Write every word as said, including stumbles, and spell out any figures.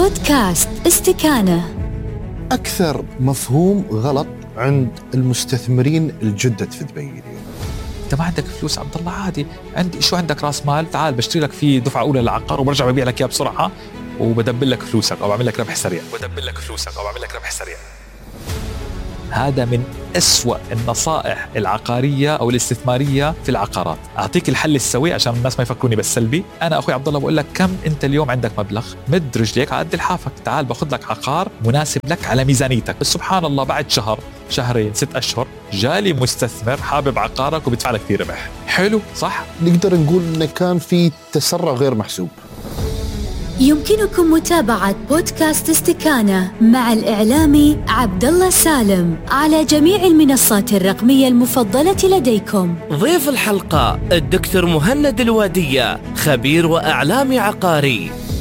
بودكاست استكانة. أكثر مفهوم غلط عند المستثمرين الجدد في دبي اليوم. انت ما عندك فلوس عبد الله، عادي عندي شو عندك راس مال، تعال بشتري لك فيه دفعه اولى للعقار وبرجع ببيع لك اياه بسرعه وبدبل لك فلوسك او بعمل لك ربح سريع بدبل لك فلوسك او بعمل لك ربح سريع. هذا من أسوأ النصائح العقارية أو الاستثمارية في العقارات. أعطيك الحل السوي عشان الناس ما يفكروني بالسلبي. أنا أخوي عبد الله بقول لك كم أنت اليوم عندك مبلغ، مد رجليك على قد لحافك، تعال باخذ لك عقار مناسب لك على ميزانيتك. بس سبحان الله بعد شهر شهرين ست أشهر جالي مستثمر حابب عقارك وبيدفع لك فيه ربح حلو، صح؟ نقدر نقول إنه كان في تسرع غير محسوب. يمكنكم متابعة بودكاست استكانة مع الإعلامي عبد الله سالم على جميع المنصات الرقمية المفضلة لديكم. ضيف الحلقة الدكتور مهند الوادية، خبير وإعلامي عقاري.